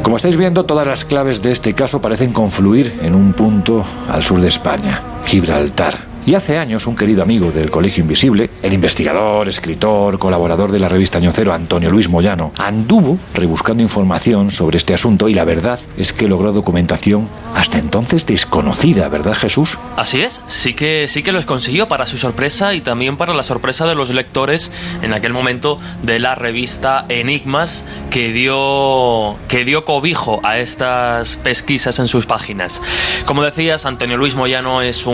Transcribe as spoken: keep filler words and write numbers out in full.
Como estáis viendo, todas las claves de este caso parecen confluir en un punto al sur de España, Gibraltar. Y hace años un querido amigo del Colegio Invisible, el investigador, escritor, colaborador de la revista Año Cero, Antonio Luis Moyano, anduvo rebuscando información sobre este asunto y la verdad es que logró documentación hasta entonces desconocida, ¿verdad, Jesús? Así es, sí que, sí que lo consiguió, para su sorpresa y también para la sorpresa de los lectores en aquel momento de la revista Enigmas, que dio, que dio cobijo a estas pesquisas en sus páginas. Como decías, Antonio Luis Moyano es un